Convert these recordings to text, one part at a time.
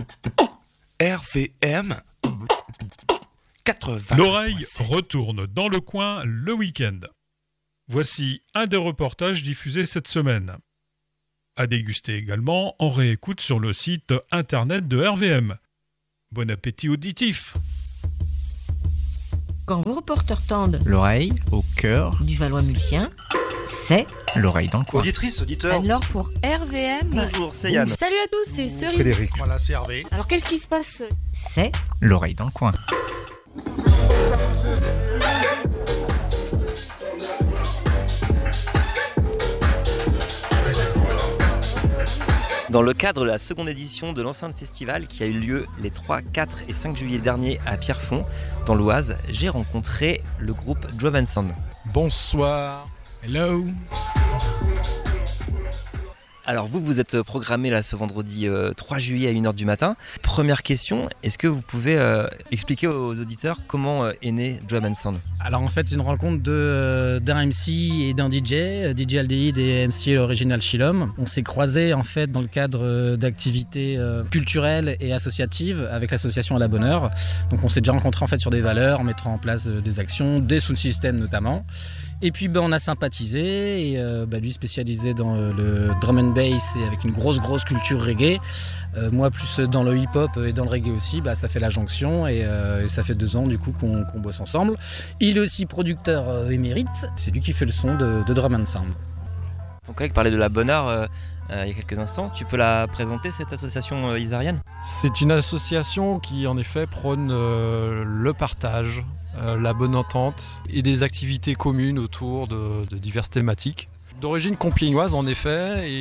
RVM 80. L'oreille retourne dans le coin le week-end. Voici un des reportages diffusés cette semaine. À déguster également en réécoute sur le site internet de RVM. Bon appétit auditif. Quand vos reporters tendent l'oreille au cœur du Valois-Mulsien, c'est l'oreille dans le coin. Auditrice, auditeur. alors pour RVM. Bonjour, c'est Yann. Salut à tous, c'est Cerise. Frédéric. Voilà, c'est Hervé. Alors qu'est-ce qui se passe? C'est L'oreille dans le coin. Dans le cadre de la seconde édition de l'Enceinte Festival qui a eu lieu les 3, 4 et 5 juillet dernier à Pierrefonds, dans l'Oise, j'ai rencontré le groupe Drum & Sound. Bonsoir. Hello. Alors vous êtes programmé là ce vendredi 3 juillet à 1h du matin. Première question, est-ce que vous pouvez expliquer aux auditeurs comment est né Drum & Sound? Alors en fait c'est une rencontre d'un MC et d'un DJ, DJ Aldehyde et MC Original Chillum. On s'est croisés en fait dans le cadre d'activités culturelles et associatives avec l'association À la Bonne Heure. Donc on s'est déjà rencontrés en fait sur des valeurs, en mettant en place des actions, des sound systems notamment. Et puis on a sympathisé et lui spécialisé dans le drum and bass et avec une grosse culture reggae. Moi plus dans le hip-hop et dans le reggae aussi, ça fait la jonction et ça fait 2 ans du coup qu'on bosse ensemble. Il est aussi producteur émérite, c'est lui qui fait le son de Drum & Sound. Ton collègue parlait de La Bonne Heure il y a quelques instants, tu peux la présenter cette association isarienne? C'est une association qui en effet prône le partage, la bonne entente et des activités communes autour de diverses thématiques. D'origine compiègnoise en effet,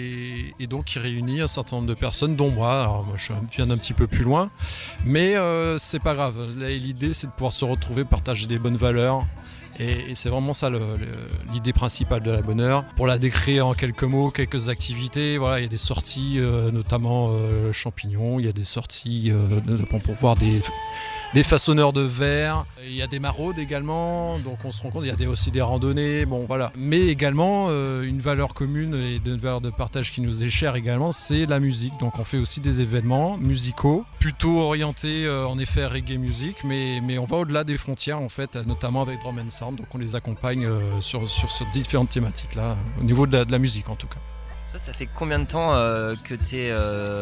et donc qui réunit un certain nombre de personnes, dont moi. Alors moi je viens d'un petit peu plus loin, mais c'est pas grave. L'idée c'est de pouvoir se retrouver, partager des bonnes valeurs. Et c'est vraiment ça l'idée principale de La Bonne Heure. Pour la décrire en quelques mots, quelques activités, voilà, il y a des sorties, notamment champignons, il y a des sorties pour voir des façonneurs de verre, il y a des maraudes également, donc on se rend compte, il y a aussi des randonnées, bon voilà. Mais également, une valeur commune et une valeur de partage qui nous est chère également, c'est la musique. Donc on fait aussi des événements musicaux, plutôt orientés en effet reggae music, mais on va au-delà des frontières en fait, notamment avec Drum & Sound, donc on les accompagne sur différentes thématiques là, au niveau de la musique en tout cas. Ça fait combien de temps que tu es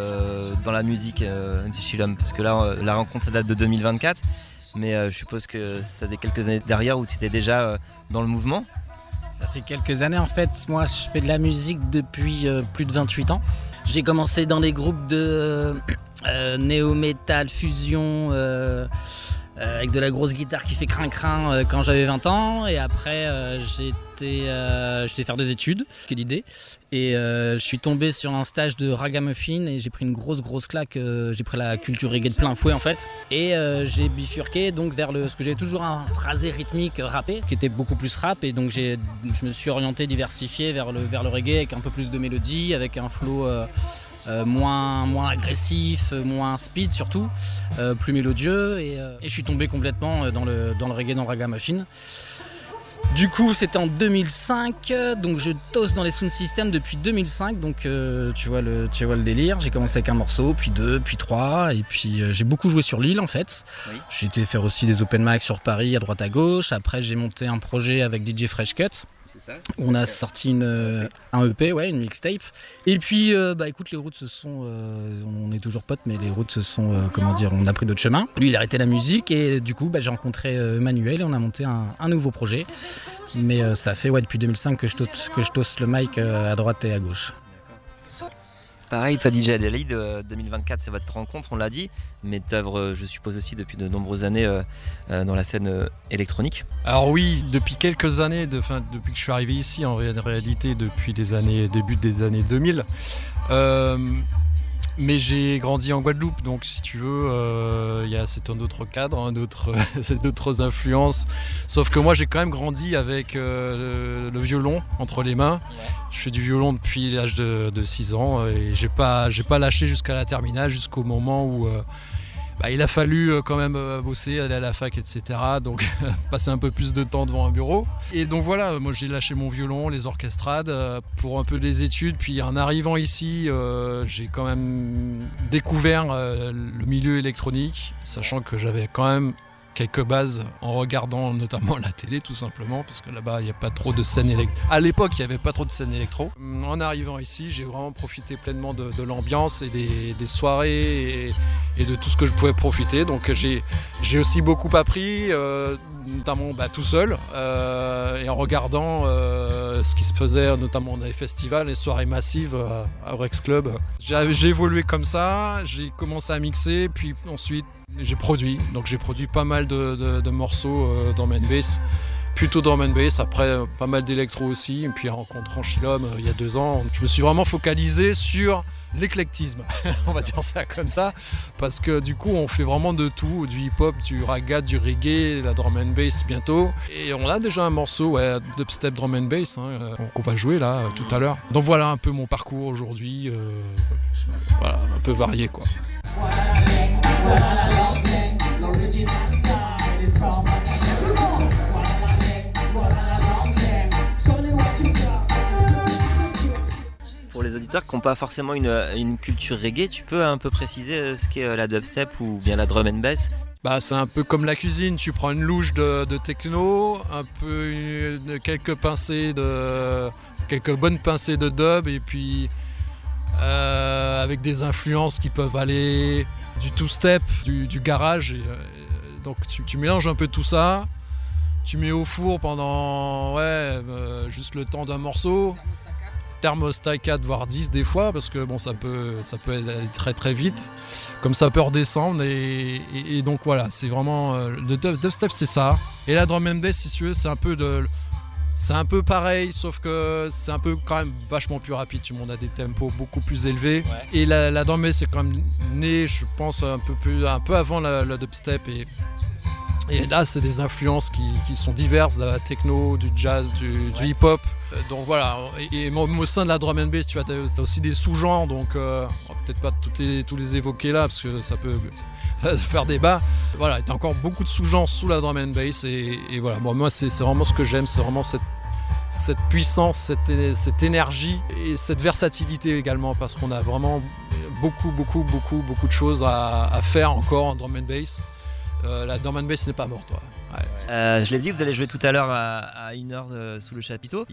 dans la musique, Chillum? Parce que là, la rencontre, ça date de 2024, mais je suppose que ça faisait quelques années derrière où tu étais déjà dans le mouvement. Ça fait quelques années en fait, moi je fais de la musique depuis plus de 28 ans. J'ai commencé dans des groupes de néo-metal, fusion, avec de la grosse guitare qui fait crin-crin quand j'avais 20 ans, et après j'étais faire des études, c'est l'idée, et je suis tombé sur un stage de ragamuffin et j'ai pris une grosse claque, j'ai pris la culture reggae de plein fouet en fait, et j'ai bifurqué donc vers ce que j'avais toujours un phrasé rythmique rappé, qui était beaucoup plus rap, et donc je me suis orienté, diversifié vers le reggae avec un peu plus de mélodie, avec un flow moins agressif, moins speed surtout, plus mélodieux, et je suis tombé complètement dans le reggae, dans le ragamuffin. Du coup c'était en 2005, donc je tosse dans les sound systems depuis 2005, donc tu vois le délire. J'ai commencé avec un morceau, puis 2, puis 3, et puis j'ai beaucoup joué sur l'île en fait. Oui. J'ai été faire aussi des open mic sur Paris à droite à gauche. Après j'ai monté un projet avec DJ Fresh Cut. On a sorti un EP, une mixtape. Et puis, écoute, les routes se sont... on est toujours potes, mais les routes se sont... on a pris d'autres chemins. Lui, il a arrêté la musique et du coup, j'ai rencontré Emmanuel et on a monté un nouveau projet. Mais ça fait depuis 2005 que je tosse le mic à droite et à gauche. Pareil, toi DJ Aldehyde, 2024 c'est votre rencontre, on l'a dit, mais tu œuvres, je suppose aussi depuis de nombreuses années dans la scène électronique. Alors oui, depuis quelques années, depuis que je suis arrivé ici, en réalité depuis début des années 2000, mais j'ai grandi en Guadeloupe, donc si tu veux, c'est un autre cadre, c'est d'autres influences. Sauf que moi j'ai quand même grandi avec le violon entre les mains. Je fais du violon depuis l'âge de 6 ans et j'ai pas lâché jusqu'à la terminale, jusqu'au moment où il a fallu quand même bosser, aller à la fac, etc. Donc passer un peu plus de temps devant un bureau. Et donc voilà, moi j'ai lâché mon violon, les orchestrades pour un peu des études. Puis en arrivant ici, j'ai quand même découvert le milieu électronique, sachant que j'avais quand même quelques bases en regardant notamment la télé tout simplement, parce que là-bas il n'y a pas trop de scène électro. À l'époque il n'y avait pas trop de scène électro. En arrivant ici, j'ai vraiment profité pleinement de l'ambiance et des soirées et de tout ce que je pouvais profiter. Donc j'ai aussi beaucoup appris, notamment tout seul, et en regardant ce qui se faisait notamment dans les festivals, les soirées massives à Rex Club. J'ai évolué comme ça, j'ai commencé à mixer, puis ensuite j'ai produit pas mal de morceaux drum and bass, plutôt drum and bass, après pas mal d'électro aussi. Et puis en rencontrant Shilom il y a 2 ans, je me suis vraiment focalisé sur l'éclectisme, on va dire ça comme ça, parce que du coup on fait vraiment de tout, du hip-hop, du raga, du reggae, la drum and bass bientôt. Et on a déjà un morceau dubstep drum and bass qu'on va jouer là tout à l'heure. Donc voilà un peu mon parcours aujourd'hui, voilà, un peu varié quoi. Pour les auditeurs qui n'ont pas forcément une culture reggae, tu peux un peu préciser ce qu'est la dubstep ou bien la drum and bass? C'est un peu comme la cuisine, tu prends une louche de techno, un peu quelques bonnes pincées de dub, et puis avec des influences qui peuvent aller du two-step, du garage. Donc tu mélanges un peu tout ça, tu mets au four pendant juste le temps d'un morceau, thermostat 4 voire 10 des fois, parce que ça peut aller très très vite, comme ça peut redescendre, et donc voilà, c'est vraiment le dubstep, c'est ça. Et la drum and bass, si tu veux, c'est un peu pareil, sauf que c'est un peu quand même vachement plus rapide. Tout le monde a des tempos beaucoup plus élevés. Ouais. Et la drum and bass, c'est quand même né, je pense, un peu avant la dubstep. Et là, c'est des influences qui sont diverses, de la techno, du jazz, du hip-hop. Donc voilà, et au sein de la drum and bass, tu as aussi des sous-genres, donc on va peut-être pas tous les évoquer là, parce que ça peut faire débat. Voilà, il y a encore beaucoup de sous-genres sous la drum and bass, et voilà, moi c'est vraiment ce que j'aime, c'est vraiment cette puissance, cette énergie et cette versatilité également, parce qu'on a vraiment beaucoup de choses à faire encore en drum and bass. La drum and bass n'est pas morte, toi. Ouais. Je l'ai dit, vous allez jouer tout à l'heure à 1h sous le chapiteau.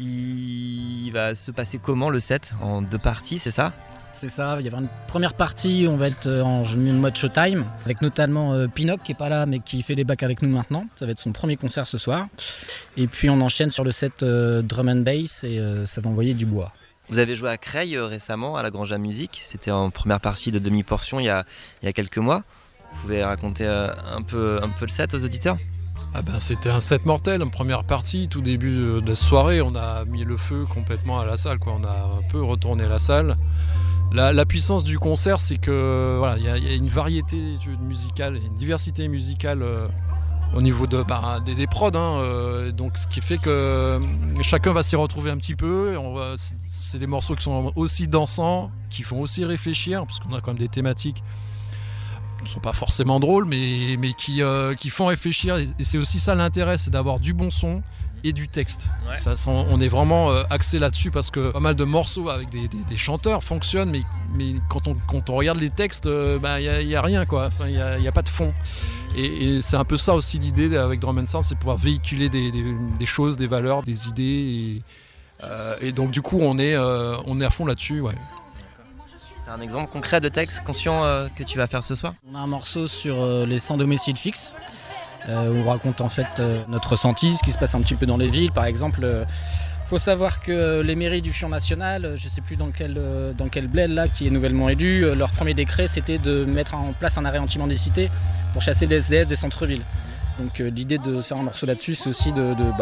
Il va se passer comment le set? En 2 parties, c'est ça? C'est ça, il y aura une première partie, on va être en mode showtime, avec notamment Pinoc qui est pas là mais qui fait les bacs avec nous maintenant. Ça va être son premier concert ce soir. Et puis on enchaîne sur le set drum and bass, et ça va envoyer du bois. Vous avez joué à Creil récemment, à la Grange à Musique. C'était en première partie de demi-portion il y a quelques mois. Vous pouvez raconter un peu le set aux auditeurs? C'était un set mortel en première partie. Tout début de la soirée, on a mis le feu complètement à la salle, quoi. On a un peu retourné la salle. La puissance du concert, c'est que voilà, il y a une variété musicale, une diversité musicale au niveau des prods, donc ce qui fait que chacun va s'y retrouver un petit peu. C'est des morceaux qui sont aussi dansants, qui font aussi réfléchir, parce qu'on a quand même des thématiques qui ne sont pas forcément drôles, mais qui font réfléchir. Et c'est aussi ça l'intérêt, c'est d'avoir du bon son et du texte. Ouais. Ça, on est vraiment axé là-dessus, parce que pas mal de morceaux avec des chanteurs fonctionnent, mais quand on regarde les textes, il y a rien, quoi. Enfin, il y a pas de fond. Et c'est un peu ça aussi l'idée avec Drum and Sound, c'est pouvoir véhiculer des choses, des valeurs, des idées. Et donc du coup, on est à fond là-dessus. Ouais. T'as un exemple concret de texte conscient que tu vas faire ce soir? On a un morceau sur les sans domicile fixe. Où on raconte en fait notre ressenti, ce qui se passe un petit peu dans les villes. Par exemple, faut savoir que les mairies du Front National, je ne sais plus dans quel bled là, qui est nouvellement élu, leur premier décret c'était de mettre en place un arrêt anti-mendicité pour chasser les SDF des centres-villes. Donc l'idée de faire un morceau là-dessus, c'est aussi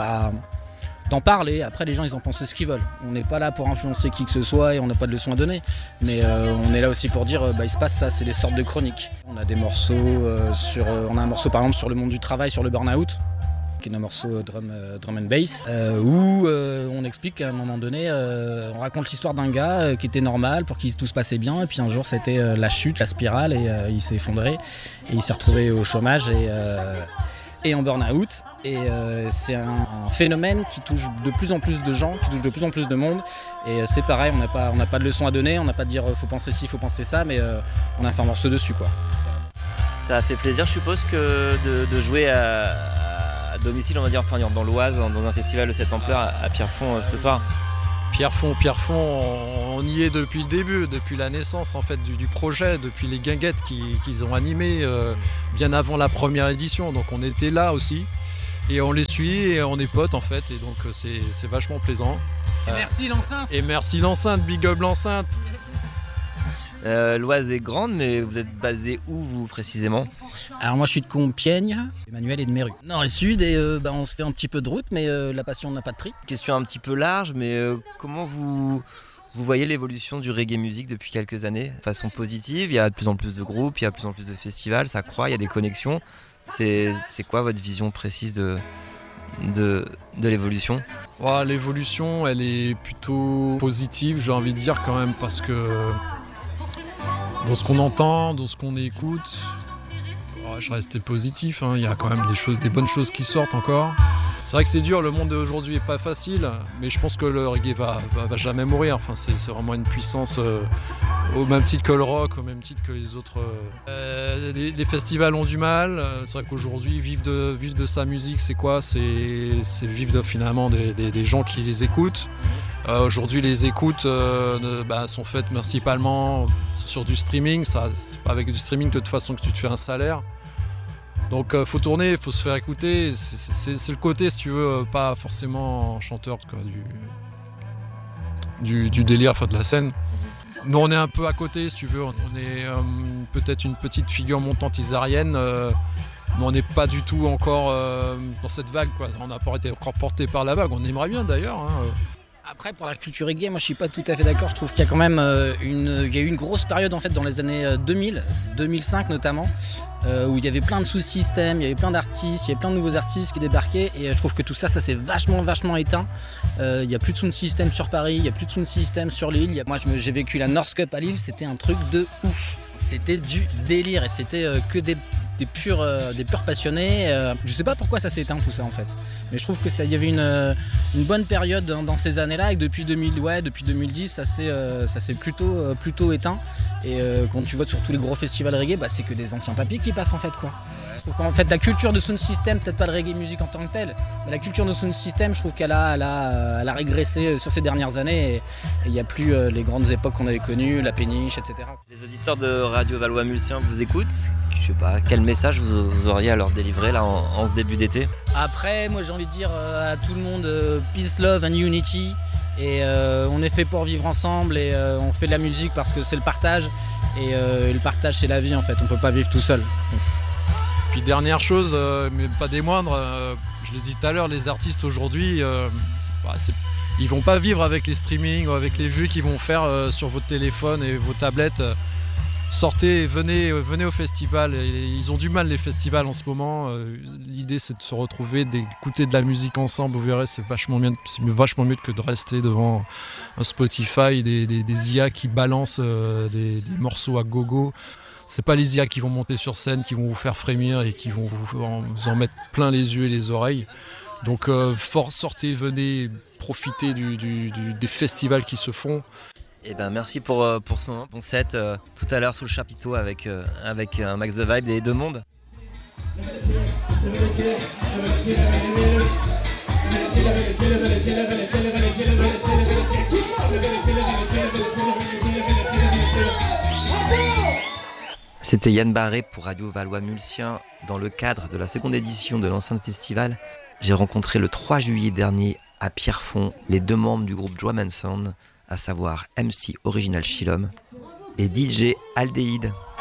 d'en parler. Après, les gens ils en pensent ce qu'ils veulent. On n'est pas là pour influencer qui que ce soit et on n'a pas de leçons à donner, mais on est là aussi pour dire il se passe ça, c'est des sortes de chroniques. On a des morceaux on a un morceau par exemple sur le monde du travail, sur le burn-out, qui est un morceau drum and bass, où on explique qu'à un moment donné, on raconte l'histoire d'un gars qui était normal, pour qui tout se passait bien, et puis un jour c'était la chute, la spirale, et il s'est effondré, et il s'est retrouvé au chômage et en burn-out. Et c'est un phénomène qui touche de plus en plus de gens, qui touche de plus en plus de monde. Et c'est pareil, on n'a pas de leçon à donner, on n'a pas de dire faut penser ci, faut penser ça, mais on a fait un morceau dessus, quoi. Ça a fait plaisir, je suppose, que de jouer à domicile, on va dire, enfin dans l'Oise, dans un festival de cette ampleur à Pierrefonds ce soir. Pierrefonds, on y est depuis le début, depuis la naissance en fait du projet, depuis les guinguettes qu'ils ont animées bien avant la première édition. Donc on était là aussi et on les suit et on est potes en fait, et donc c'est vachement plaisant. Et merci l'enceinte. Et merci l'enceinte, big up l'enceinte. L'Oise est grande, mais vous êtes basé où, vous, précisément ? Alors moi je suis de Compiègne, Emmanuel est de Méru. Nord et sud, et on se fait un petit peu de route, mais la passion n'a pas de prix. Question un petit peu large, mais comment vous voyez l'évolution du reggae music depuis quelques années de façon positive? Il y a de plus en plus de groupes, il y a de plus en plus de festivals, ça croît, il y a des connexions. C'est quoi votre vision précise de l'évolution ? L'évolution, elle est plutôt positive, j'ai envie de dire quand même, parce que dans ce qu'on entend, dans ce qu'on écoute, je reste positif, hein. Il y a quand même des bonnes choses qui sortent encore. C'est vrai que c'est dur, le monde d'aujourd'hui est pas facile, mais je pense que le reggae va jamais mourir. Enfin, c'est vraiment une puissance au même titre que le rock, au même titre que les autres. Les festivals ont du mal. C'est vrai qu'aujourd'hui, vivre de sa musique, c'est quoi ? C'est vivre finalement des gens qui les écoutent. Aujourd'hui, les écoutes sont faites principalement sur du streaming. C'est pas avec du streaming de toute façon que tu te fais un salaire. Donc faut tourner, faut se faire écouter. C'est le côté, si tu veux, pas forcément chanteur quoi, du délire, enfin de la scène. Nous, on est un peu à côté, si tu veux. On est peut-être une petite figure montante isarienne, mais on n'est pas du tout encore dans cette vague, quoi. On n'a pas été encore porté par la vague. On aimerait bien d'ailleurs. Hein. Après, pour la culture reggae, moi je suis pas tout à fait d'accord. Je trouve qu'il y a quand même il y a eu une grosse période en fait dans les années 2000, 2005 notamment, où il y avait plein de sous-systèmes, il y avait plein d'artistes, il y avait plein de nouveaux artistes qui débarquaient, et je trouve que tout ça s'est vachement éteint. Il y a plus de sound system sur Paris, il y a plus de sound system sur Lille. Moi j'ai vécu la North Cup à Lille, c'était un truc de ouf. C'était du délire et c'était que des purs passionnés. Je sais pas pourquoi ça s'est éteint tout ça en fait, mais je trouve que il y avait une bonne période dans ces années-là, et depuis 2010 ça s'est plutôt éteint. Et quand tu vois sur tous les gros festivals reggae, c'est que des anciens papis qui passent en fait, quoi. Je trouve qu'en fait la culture de sound system, peut-être pas le reggae music en tant que tel, mais la culture de sound system, je trouve qu'elle a régressé sur ces dernières années, et il n'y a plus les grandes époques qu'on avait connues, la péniche, etc. Les auditeurs de Radio Valois-Mulsien vous écoutent. Je sais pas, quel message vous auriez à leur délivrer là en ce début d'été ? Après, moi j'ai envie de dire à tout le monde, peace, love and unity. Et on est fait pour vivre ensemble, et on fait de la musique parce que c'est le partage, et le partage c'est la vie en fait, on peut pas vivre tout seul. Donc... Puis dernière chose, mais pas des moindres, je l'ai dit tout à l'heure, les artistes aujourd'hui, ils vont pas vivre avec les streamings ou avec les vues qu'ils vont faire sur votre téléphone et vos tablettes. Sortez, venez au festival. Ils ont du mal, les festivals en ce moment. L'idée c'est de se retrouver, d'écouter de la musique ensemble. Vous verrez, c'est vachement mieux que de rester devant un Spotify, des IA qui balancent des morceaux à gogo. C'est pas les IA qui vont monter sur scène, qui vont vous faire frémir et qui vont vous en mettre plein les yeux et les oreilles. Donc sortez, venez profiter des festivals qui se font. Eh ben, merci pour ce moment. Bon set tout à l'heure sous le chapiteau avec un max de vibe et de monde. C'était Yann Barré pour Radio Valois-Mulsien dans le cadre de la seconde édition de l'Enceinte Festival. J'ai rencontré le 3 juillet dernier à Pierrefonds les deux membres du groupe Drum & Sound, à savoir MC Original Chillum et DJ Aldéhyde.